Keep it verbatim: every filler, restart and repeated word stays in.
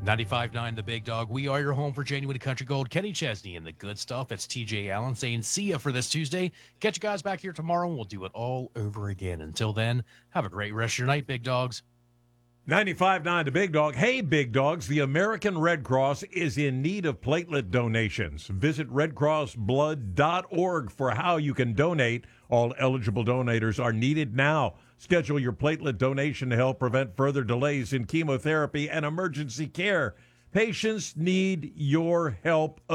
ninety-five point nine The Big Dog. We are your home for genuine country gold. Kenny Chesney and the good stuff. It's T J Allen saying see ya for this Tuesday. Catch you guys back here tomorrow, and we'll do it all over again. Until then, have a great rest of your night, Big Dogs. ninety-five point nine The Big Dog. Hey, Big Dogs, the American Red Cross is in need of platelet donations. Visit red cross blood dot org for how you can donate. All eligible donators are needed now. Schedule your platelet donation to help prevent further delays in chemotherapy and emergency care. Patients need your help